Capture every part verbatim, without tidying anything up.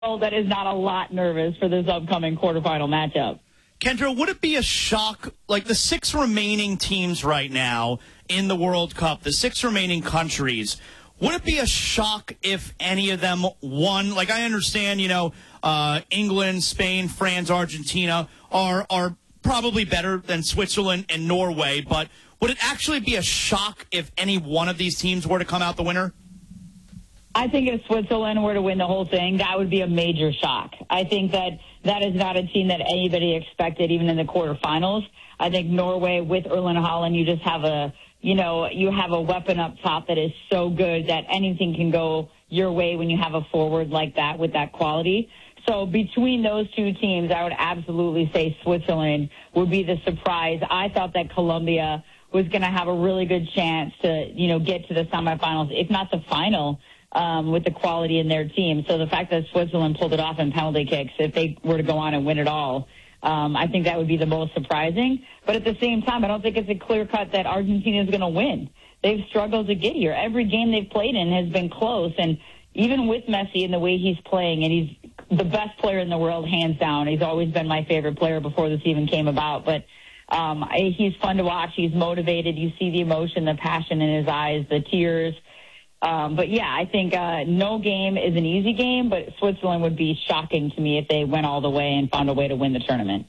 that is not a lot nervous for this upcoming quarterfinal matchup. Kendra, would it be a shock, like the six remaining teams right now in the World Cup, the six remaining countries, would it be a shock if any of them won? Like, I understand, you know, uh, England, Spain, France, Argentina are are probably better than Switzerland and Norway, but would it actually be a shock if any one of these teams were to come out the winner? I think if Switzerland were to win the whole thing, that would be a major shock. I think that that is not a team that anybody expected, even in the quarterfinals. I think Norway with Erling Haaland, you just have a, you know, you have a weapon up top that is so good that anything can go your way when you have a forward like that with that quality. So between those two teams, I would absolutely say Switzerland would be the surprise. I thought that Colombia was going to have a really good chance to, you know, get to the semifinals, if not the final. Um, with the quality in their team. So the fact that Switzerland pulled it off in penalty kicks, if they were to go on and win it all, um, I think that would be the most surprising. But at the same time, I don't think it's a clear cut that Argentina is going to win. They've struggled to get here. Every game they've played in has been close. And even with Messi and the way he's playing, and he's the best player in the world, hands down. He's always been my favorite player before this even came about. But um, I, he's fun to watch. He's motivated. You see the emotion, the passion in his eyes, the tears. Um, but, yeah, I think uh, no game is an easy game, but Switzerland would be shocking to me if they went all the way and found a way to win the tournament.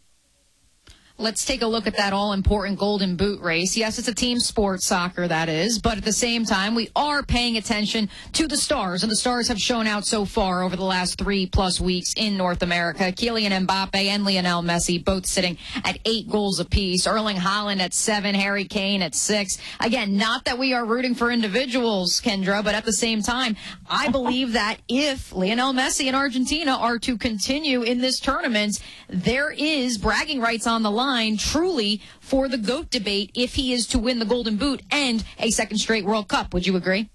Let's take a look at that all-important Golden Boot race. Yes, it's a team sport, soccer, that is, but at the same time, we are paying attention to the stars, and the stars have shown out so far over the last three-plus weeks in North America. Kylian Mbappe and Lionel Messi both sitting at eight goals apiece. Erling Haaland at seven, Harry Kane at six. Again, not that we are rooting for individuals, Kendra, but at the same time, I believe that if Lionel Messi and Argentina are to continue in this tournament, there is bragging rights on the line. Truly for the GOAT debate if he is to win the Golden Boot and a second straight World Cup. Would you agree?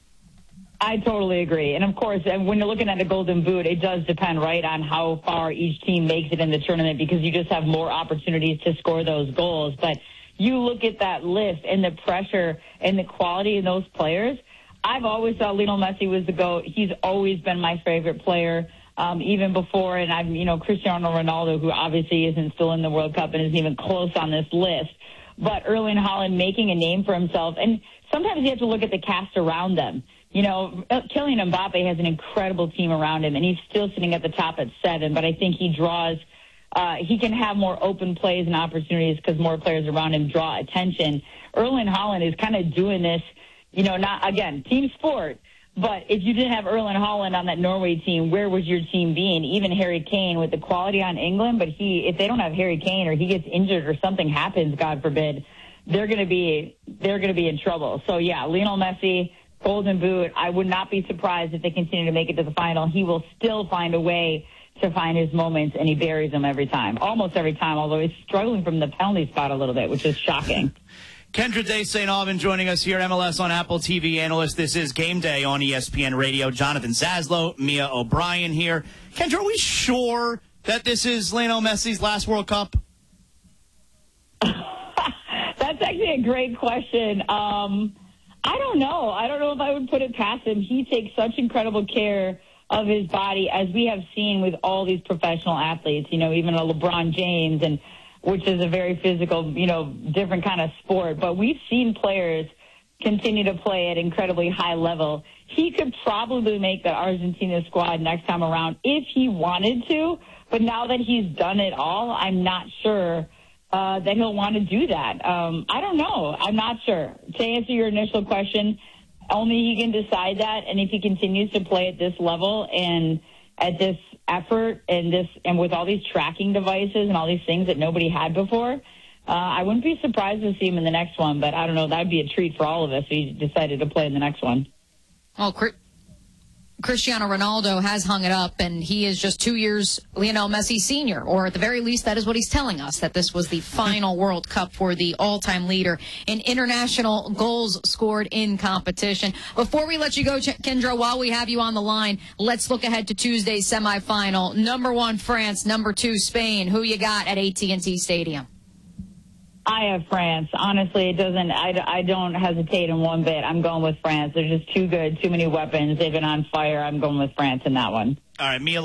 I totally agree. And, of course, when you're looking at the Golden Boot, it does depend, right, on how far each team makes it in the tournament because you just have more opportunities to score those goals. But you look at that list and the pressure and the quality of those players. I've always thought Lionel Messi was the GOAT. He's always been my favorite player. Um, even before, and I'm, you know, Cristiano Ronaldo, who obviously isn't still in the World Cup and isn't even close on this list, but Erling Haaland making a name for himself. And sometimes you have to look at the cast around them. You know, Kylian Mbappe has an incredible team around him, and he's still sitting at the top at seven, but I think he draws, uh, he can have more open plays and opportunities because more players around him draw attention. Erling Haaland is kind of doing this, you know, not, again, team sport. But if you didn't have Erling Haaland on that Norway team, where was your team being? Even Harry Kane with the quality on England, but he, if they don't have Harry Kane or he gets injured or something happens, God forbid, they're going to be they're going to be in trouble. So yeah, Lionel Messi, Golden Boot. I would not be surprised if they continue to make it to the final. He will still find a way to find his moments, and he buries them every time, almost every time. Although he's struggling from the penalty spot a little bit, which is shocking. Kendra Day Saint Alvin joining us here, M L S on Apple T V analyst. This is Game Day on E S P N Radio. Jonathan Zaslow, Mia O'Brien here. Kendra, are we sure that this is Lionel Messi's last World Cup? That's actually a great question. Um, I don't know. I don't know if I would put it past him. He takes such incredible care of his body, as we have seen with all these professional athletes, you know, even a LeBron James, and which is a very physical, you know, different kind of sport. But we've seen players continue to play at incredibly high level. He could probably make the Argentina squad next time around if he wanted to. But now that he's done it all, I'm not sure uh, that he'll want to do that. Um, I don't know. I'm not sure. To answer your initial question, only he can decide that. And if he continues to play at this level and at this effort and this and with all these tracking devices and all these things that nobody had before, uh, I wouldn't be surprised to see him in the next one. But I don't know. That'd be a treat for all of us if he decided to play in the next one. Oh, Cristiano Ronaldo has hung it up, and he is just two years Lionel Messi senior, or at the very least, that is what he's telling us, that this was the final World Cup for the all-time leader in international goals scored in competition. Before we let you go, Kendra, while we have you on the line, let's look ahead to Tuesday's semifinal. Number one, France. Number two, Spain. Who you got at A T and T Stadium? I have France. Honestly, it doesn't. I, I don't hesitate in one bit. I'm going with France. They're just too good, too many weapons. They've been on fire. I'm going with France in that one. All right, Mia